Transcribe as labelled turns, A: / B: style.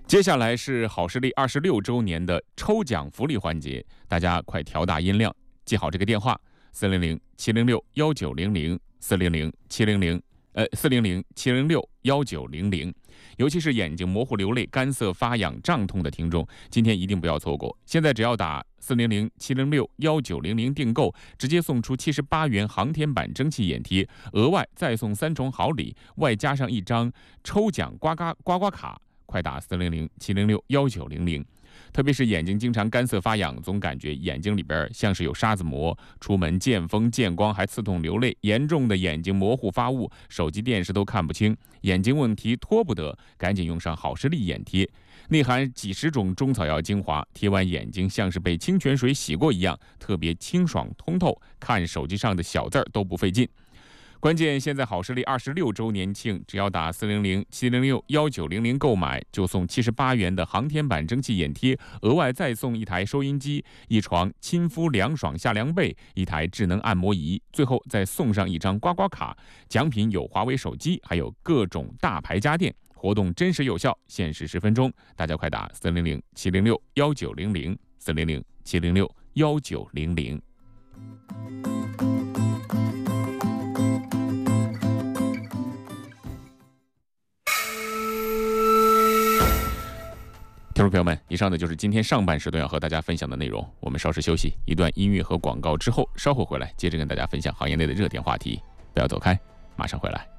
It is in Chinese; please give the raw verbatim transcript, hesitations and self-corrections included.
A: 接下来是好视力二十六周年的抽奖福利环节，大家快调大音量，记好这个电话：四零零七零六幺九零零四零零七零零呃四零零七零六幺九零零。尤其是眼睛模糊、流泪、干涩、发痒、胀痛的听众，今天一定不要错过。现在只要打四零零七零六幺九零零订购，直接送出七十八元航天版蒸汽眼贴，额外再送三重好礼，外加上一张抽奖刮刮刮刮卡。快打四零零七零六幺九零零。特别是眼睛经常干涩发痒，总感觉眼睛里边像是有沙子膜，出门见风见光还刺痛流泪，严重的眼睛模糊发雾，手机电视都看不清，眼睛问题拖不得，赶紧用上好视力眼贴，内含几十种中草药精华，贴完眼睛像是被清泉水洗过一样，特别清爽通透，看手机上的小字儿都不费劲。关键现在好视力二十六周年庆，只要打四零零七零六幺九零零购买，就送七十八元的航天版蒸汽眼贴，额外再送一台收音机、一床亲肤凉爽夏凉被、一台智能按摩仪，最后再送上一张刮刮卡，奖品有华为手机，还有各种大牌家电。活动真实有效，限时十分钟，大家快打四零零七零六幺九零零四零零七零六幺九零零。听众朋友们，以上的就是今天上半时段要和大家分享的内容。我们稍事休息，一段音乐和广告之后，稍后回来接着跟大家分享行业内的热点话题。不要走开，马上回来。